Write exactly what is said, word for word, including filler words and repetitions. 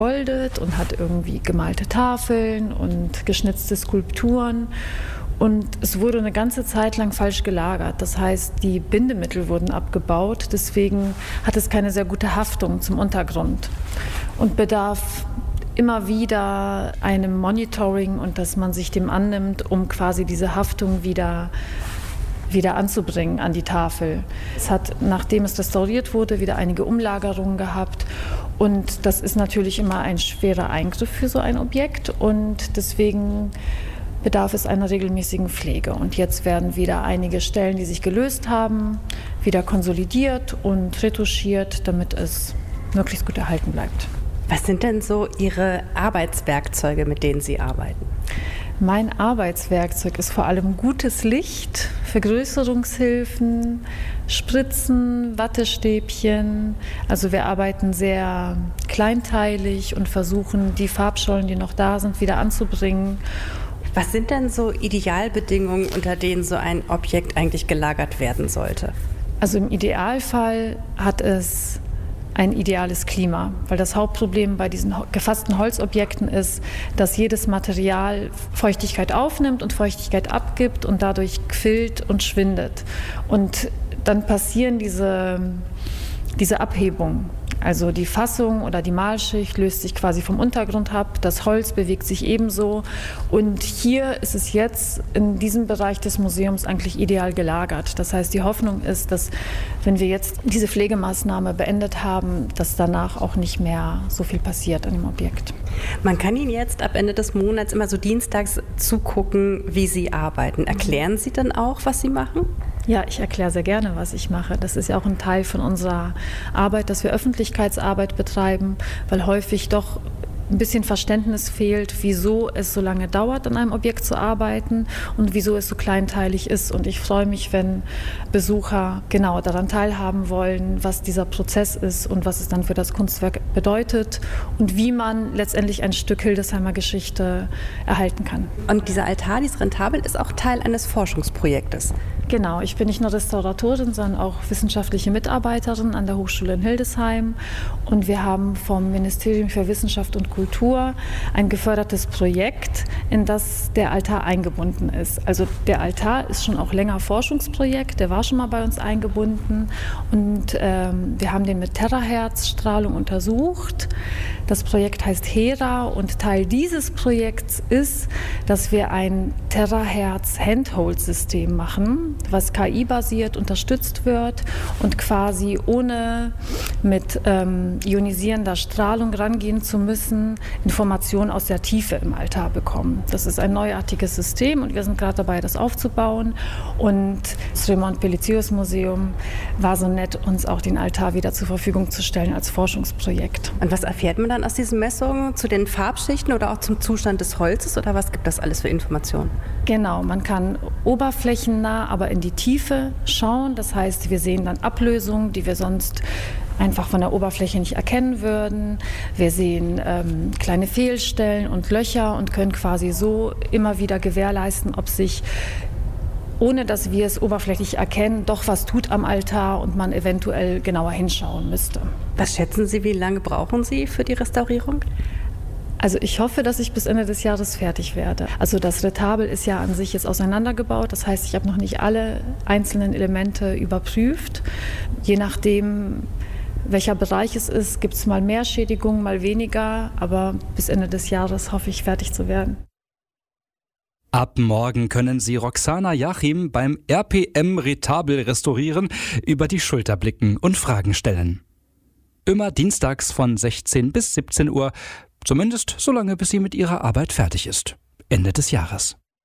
vergoldet und hat irgendwie gemalte Tafeln und geschnitzte Skulpturen. Und es wurde eine ganze Zeit lang falsch gelagert. Das heißt, die Bindemittel wurden abgebaut. Deswegen hat es keine sehr gute Haftung zum Untergrund und bedarf immer wieder einem Monitoring und dass man sich dem annimmt, um quasi diese Haftung wieder, wieder anzubringen an die Tafel. Es hat, nachdem es restauriert wurde, wieder einige Umlagerungen gehabt. Und das ist natürlich immer ein schwerer Eingriff für so ein Objekt. Und deswegen bedarf es einer regelmäßigen Pflege. Und jetzt werden wieder einige Stellen, die sich gelöst haben, wieder konsolidiert und retuschiert, damit es möglichst gut erhalten bleibt. Was sind denn so Ihre Arbeitswerkzeuge, mit denen Sie arbeiten? Mein Arbeitswerkzeug ist vor allem gutes Licht, Vergrößerungshilfen, Spritzen, Wattestäbchen. Also wir arbeiten sehr kleinteilig und versuchen, die Farbschollen, die noch da sind, wieder anzubringen. Was sind denn so Idealbedingungen, unter denen so ein Objekt eigentlich gelagert werden sollte? Also im Idealfall hat es ein ideales Klima, weil das Hauptproblem bei diesen gefassten Holzobjekten ist, dass jedes Material Feuchtigkeit aufnimmt und Feuchtigkeit abgibt und dadurch quillt und schwindet. Und dann passieren diese, diese Abhebungen. Also die Fassung oder die Malschicht löst sich quasi vom Untergrund ab, das Holz bewegt sich ebenso. Und hier ist es jetzt in diesem Bereich des Museums eigentlich ideal gelagert. Das heißt, die Hoffnung ist, dass wenn wir jetzt diese Pflegemaßnahme beendet haben, dass danach auch nicht mehr so viel passiert an dem Objekt. Man kann Ihnen jetzt ab Ende des Monats immer so dienstags zugucken, wie Sie arbeiten. Erklären Sie dann auch, was Sie machen? Ja, ich erkläre sehr gerne, was ich mache. Das ist ja auch ein Teil von unserer Arbeit, dass wir Öffentlichkeitsarbeit betreiben, weil häufig doch ein bisschen Verständnis fehlt, wieso es so lange dauert, an einem Objekt zu arbeiten und wieso es so kleinteilig ist. Und ich freue mich, wenn Besucher genau daran teilhaben wollen, was dieser Prozess ist und was es dann für das Kunstwerk bedeutet und wie man letztendlich ein Stück Hildesheimer Geschichte erhalten kann. Und dieser Altar, dieses Rentabel, ist auch Teil eines Forschungsprojektes. Genau, ich bin nicht nur Restauratorin, sondern auch wissenschaftliche Mitarbeiterin an der Hochschule in Hildesheim. Und wir haben vom Ministerium für Wissenschaft und Kultur ein gefördertes Projekt, in das der Altar eingebunden ist. Also der Altar ist schon auch länger Forschungsprojekt, der war schon mal bei uns eingebunden. Und ähm, wir haben den mit Terahertz-Strahlung untersucht. Das Projekt heißt Hera und Teil dieses Projekts ist, dass wir ein Terahertz-Handhold-System machen, was K I-basiert unterstützt wird und quasi ohne mit ähm, ionisierender Strahlung rangehen zu müssen, Informationen aus der Tiefe im Altar bekommen. Das ist ein neuartiges System und wir sind gerade dabei, das aufzubauen. Und das Raymond-Pellizius-Museum war so nett, uns auch den Altar wieder zur Verfügung zu stellen als Forschungsprojekt. Und was erfährt man dann aus diesen Messungen zu den Farbschichten oder auch zum Zustand des Holzes oder was gibt das alles für Informationen? Genau, man kann oberflächennah, aber in die Tiefe schauen. Das heißt, wir sehen dann Ablösungen, die wir sonst einfach von der Oberfläche nicht erkennen würden. Wir sehen ähm, kleine Fehlstellen und Löcher und können quasi so immer wieder gewährleisten, ob sich, ohne dass wir es oberflächlich erkennen, doch was tut am Altar und man eventuell genauer hinschauen müsste. Was schätzen Sie, wie lange brauchen Sie für die Restaurierung? Also ich hoffe, dass ich bis Ende des Jahres fertig werde. Also das Retabel ist ja an sich jetzt auseinandergebaut. Das heißt, ich habe noch nicht alle einzelnen Elemente überprüft. Je nachdem, welcher Bereich es ist, gibt es mal mehr Schädigungen, mal weniger. Aber bis Ende des Jahres hoffe ich, fertig zu werden. Ab morgen können Sie Roxana Jachim beim R P M Retabel restaurieren, über die Schulter blicken und Fragen stellen. Immer dienstags von sechzehn bis siebzehn Uhr, zumindest solange bis sie mit ihrer Arbeit fertig ist. Ende des Jahres.